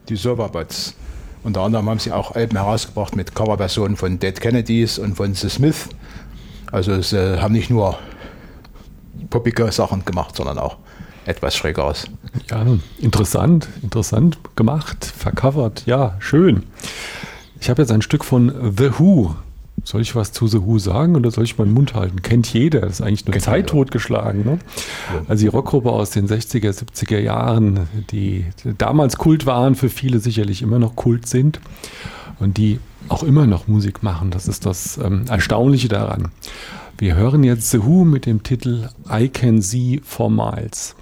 die Sovabots. Unter anderem haben sie auch Alben herausgebracht mit Coverversionen von Dead Kennedys und von The Smiths. Also sie haben nicht nur poppige Sachen gemacht, sondern auch etwas Schrägeres. Ja, interessant gemacht, vercovert, ja, schön. Ich habe jetzt ein Stück von The Who. Soll ich was zu The Who sagen oder soll ich meinen Mund halten? Kennt jeder, das ist eigentlich nur Zeit totgeschlagen. Ne? Also die Rockgruppe aus den 60er, 70er Jahren, die damals Kult waren, für viele sicherlich immer noch Kult sind und die auch immer noch Musik machen. Das ist das Erstaunliche daran. Wir hören jetzt The Who mit dem Titel I Can See for Miles.